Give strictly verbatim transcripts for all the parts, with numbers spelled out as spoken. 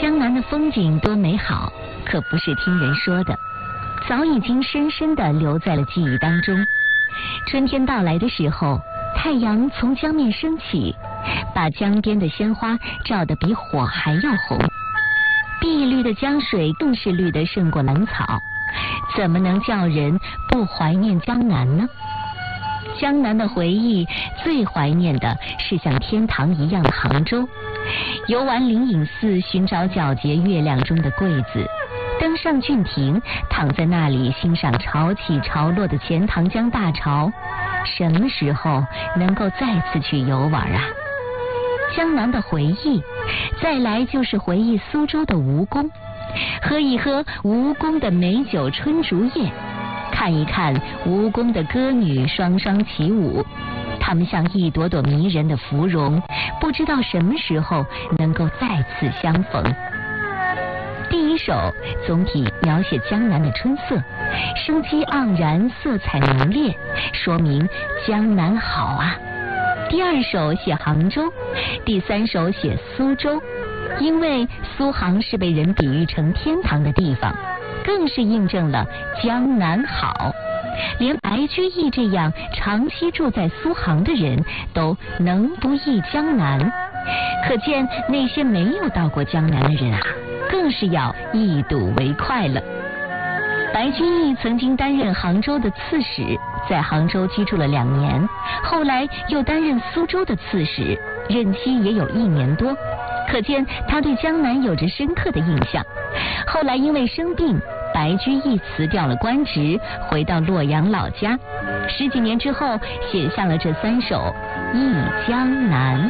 江南的风景多美好，可不是听人说的，早已经深深地留在了记忆当中。春天到来的时候，太阳从江面升起，把江边的鲜花照得比火还要红，碧绿的江水更是绿得胜过兰草，怎么能叫人不怀念江南呢？江南的回忆，最怀念的是像天堂一样的杭州。游玩灵隐寺，寻找皎洁月亮中的桂子，登上郡亭，躺在那里欣赏潮起潮落的钱塘江大潮。什么时候能够再次去游玩啊？江南的回忆，再来就是回忆苏州的吴宫，喝一喝吴宫的美酒春竹叶，看一看吴宫的歌女双双起舞，她们像一朵朵迷人的芙蓉，不知道什么时候能够再次相逢。第一首总体描写江南的春色，生机盎然，色彩浓烈，说明江南好啊。第二首写杭州，第三首写苏州，因为苏杭是被人比喻成天堂的地方，更是印证了江南好。连白居易这样长期住在苏杭的人都能不忆江南，可见那些没有到过江南的人啊，更是要一睹为快了。白居易曾经担任杭州的刺史，在杭州居住了两年，后来又担任苏州的刺史，任期也有一年多，可见他对江南有着深刻的印象。后来因为生病，白居易辞掉了官职，回到洛阳老家，十几年之后写下了这三首《忆江南》。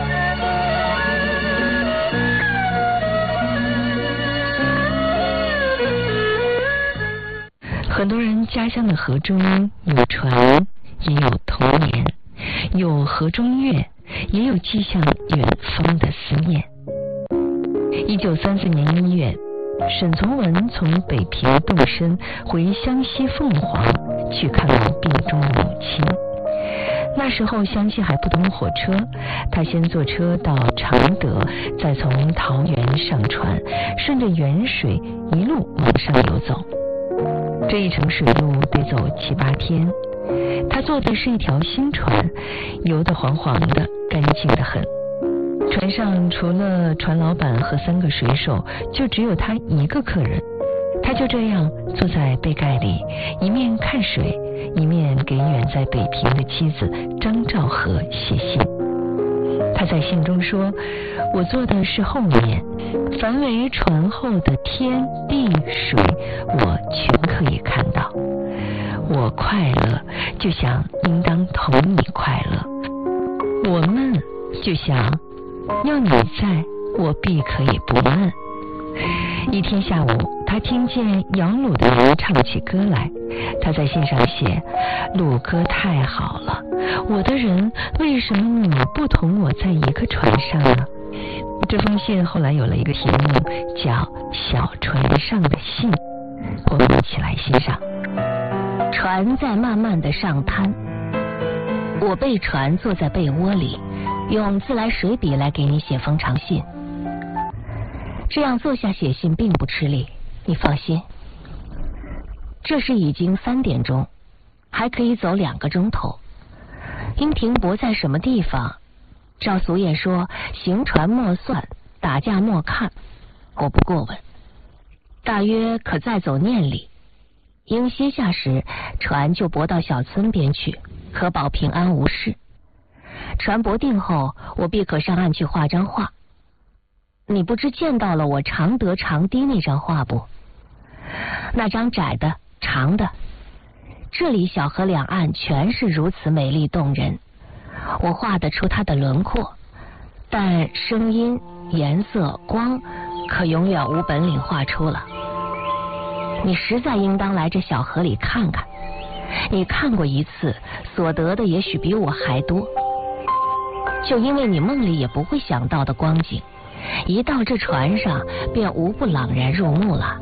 很多人家乡的河中有船，也有童年，有河中月，也有寄向远方的思念。一九三四年一月，沈从文从北平动身回湘西凤凰去看望病中的母亲。那时候湘西还不通火车，他先坐车到常德，再从桃园上船，顺着沅水一路往上游走。这一程水路得走七八天，他坐的是一条新船，游得黄黄的，干净得很。船上除了船老板和三个水手，就只有他一个客人。他就这样坐在杯盖里，一面看水，一面给远在北平的妻子张兆和写信。他在信中说，我坐的是后面，凡为船后的天地水，我全可以看到。我快乐，就想应当同你快乐；我闷，就想要你在，我必可以不闷。一天下午，他听见杨鲁的人唱起歌来，他在信上写，鲁歌太好了，我的人，为什么你不同我在一个船上呢？这封信后来有了一个题目，叫《小船上的信》，我们一起来欣赏。 船在慢慢的上滩，我备船坐在被窝里，用自来水笔来给你写封长信。这样坐下写信并不吃力，你放心。这是已经三点钟，还可以走两个钟头。因停泊在什么地方？照俗谚说，行船莫算，打架莫看，我不过问。大约可再走念里。应歇下时，船就泊到小村边去，可保平安无事。船泊定后，我必可上岸去画张画。你不知见到了我常德长堤那张画不？那张窄的，长的，这里小河两岸全是如此美丽动人。我画得出它的轮廓，但声音、颜色、光，可永远无本领画出了。你实在应当来这小河里看看，你看过一次，所得的也许比我还多。就因为你梦里也不会想到的光景，一到这船上便无不朗然入目了。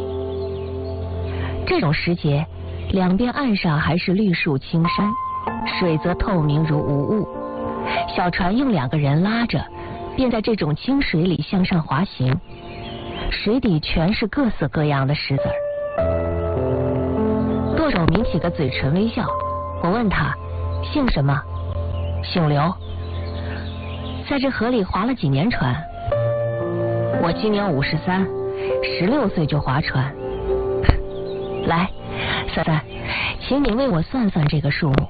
这种时节，两边岸上还是绿树青山，水则透明如无物。小船用两个人拉着，便在这种清水里向上滑行。 水底全是各色各样的石子儿。舵手抿起个嘴唇微笑，我问他姓什么？姓刘。在这河里划了几年船？我今年五十三，十六岁就划船。来，三三，请你为我算算这个数目。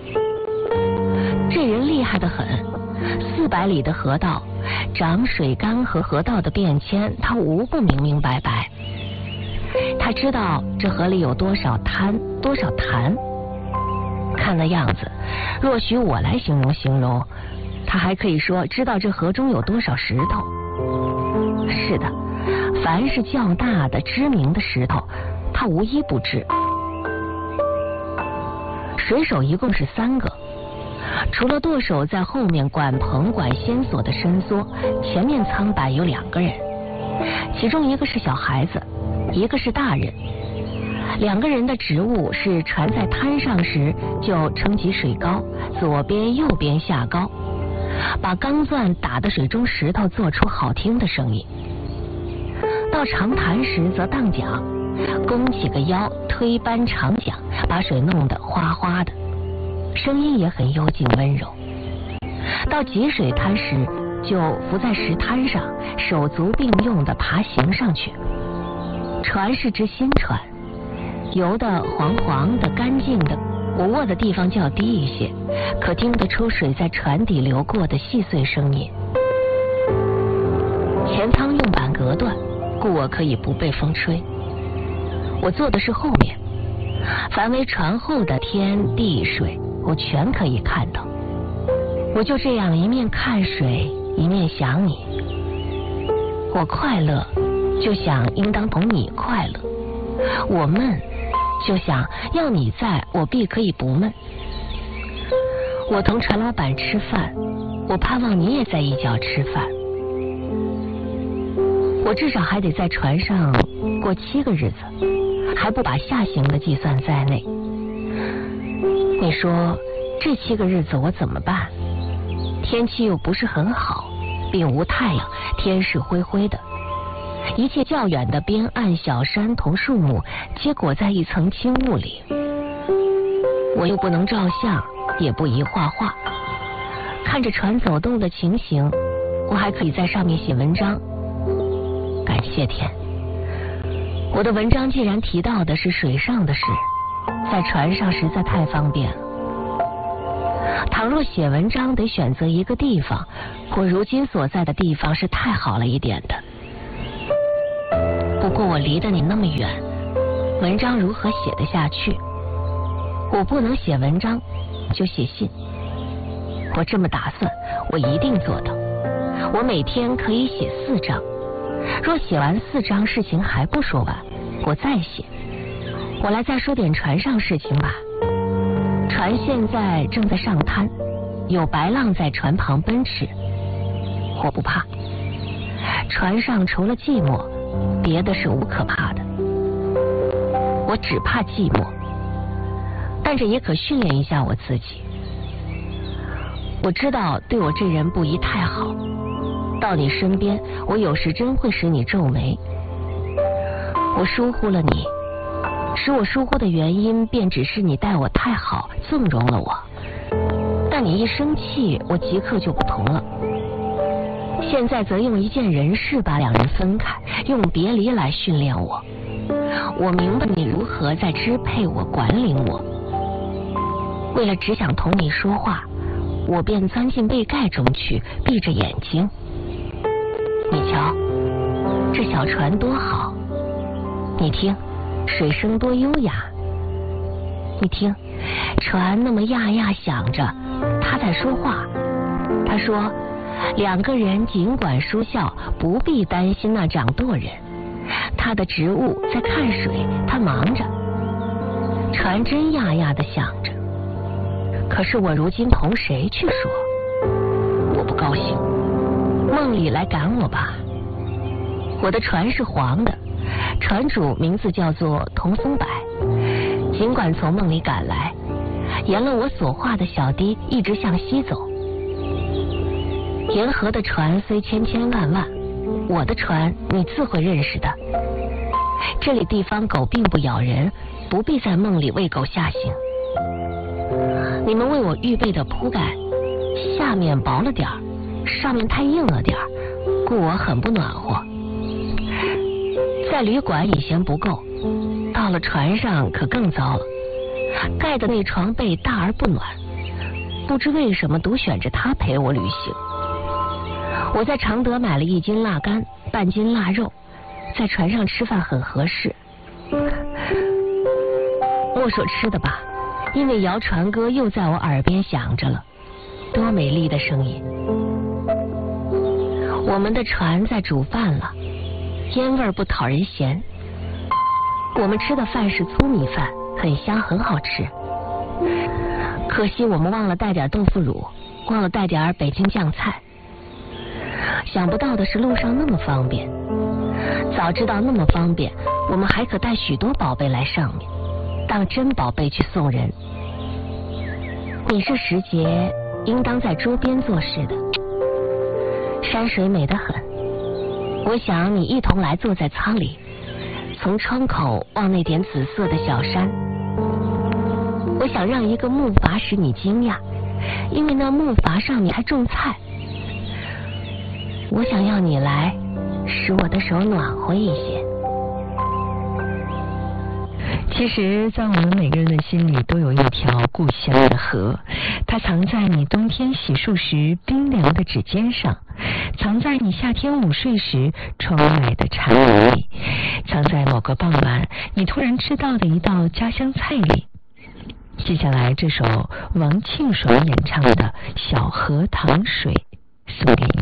这人厉害得很，四百里的河道，涨水干和河道的变迁，他无不明明白白。他知道这河里有多少滩，多少潭。看那样子，若许我来形容形容，他还可以说知道这河中有多少石头。是的，凡是较大的知名的石头，他无一不知。水手一共是三个，除了舵手在后面管棚管线索的伸缩，前面舱板有两个人，其中一个是小孩子，一个是大人。两个人的职务是船在滩上时就撑起水高，左边右边下高，把钢钻打得水中石头做出好听的声音。到长潭时则荡桨，弓起个腰，推扳长桨，把水弄得哗哗的，声音也很幽静温柔。到急水滩时就浮在石滩上，手足并用地爬行上去。船是只新船，游得黄黄的干净的，我卧的地方较低一些，可听得出水在船底流过的细碎声音。前舱用板隔断，故我可以不被风吹。我坐的是后面，凡为船后的天地水，我全可以看到。我就这样一面看水，一面想你。我快乐，就想应当同你快乐；我闷，就想要你在，我必可以不闷。我同船老板吃饭，我盼望你也在一角吃饭。我至少还得在船上过七个日子，还不把下行的计算在内。你说这七个日子我怎么办？天气又不是很好，并无太阳，天是灰灰的，一切较远的边岸小山同树木皆裹在一层轻雾里。我又不能照相，也不宜画画，看着船走动的情形，我还可以在上面写文章。感谢天，我的文章既然提到的是水上的事，在船上实在太方便了。倘若写文章得选择一个地方，我如今所在的地方是太好了一点的。不过我离得你那么远，文章如何写得下去？我不能写文章，就写信。我这么打算，我一定做到。我每天可以写四章，若写完四章事情还不说完，我再写。我来再说点船上事情吧。船现在正在上滩，有白浪在船旁奔驰，我不怕。船上除了寂寞，别的是无可怕的。我只怕寂寞，但这也可训练一下我自己。我知道对我这人不宜太好，到你身边，我有时真会使你皱眉。我疏忽了你，使我疏忽的原因便只是你待我太好，纵容了我。但你一生气，我即刻就不同了。现在则用一件人事把两人分开，用别离来训练我。我明白你如何在支配我、管理我。为了只想同你说话，我便钻进被盖中去，闭着眼睛。你瞧，这小船多好，你听，水声多优雅。你听，船那么呀呀响着，他在说话。他说，两个人尽管说笑，不必担心那掌舵人。他的职务在看水，他忙着。船真呀呀的响着。可是我如今同谁去说？我不高兴。梦里来赶我吧。我的船是黄的，船主名字叫做童松柏。尽管从梦里赶来，沿了我所画的小堤一直向西走。沿河的船虽千千万万， 我的船你自会认识的。这里地方狗并不咬人，不必在梦里喂狗下行。你们为我预备的铺盖，下面薄了点儿，上面太硬了点儿，故我很不暖和。在旅馆已嫌不够，到了船上可更糟了。盖的那床被大而不暖，不知为什么独选着它陪我旅行。我在常德买了一斤腊肝，半斤腊肉，在船上吃饭很合适。莫说吃的吧，因为摇船歌又在我耳边响着了，多美丽的声音！我们的船在煮饭了，烟味不讨人嫌。我们吃的饭是粗米饭，很香很好吃。可惜我们忘了带点豆腐乳，忘了带点北京酱菜。想不到的是路上那么方便，早知道那么方便，我们还可带许多宝贝来上面，当真宝贝去送人。你是时节应当在桌边做事的，山水美得很，我想你一同来坐在舱里，从窗口望那点紫色的小山。我想让一个木筏使你惊讶，因为那木筏上面还种菜。我想要你来，使我的手暖和一些。 其实在我们每个人的心里都有一条故乡的河，它藏在你冬天洗漱时冰凉的指尖上，藏在你夏天午睡时窗外的茶园里，藏在某个傍晚你突然吃到的一道家乡菜里。接下来这首王庆爽演唱的《小河淌水》送给你。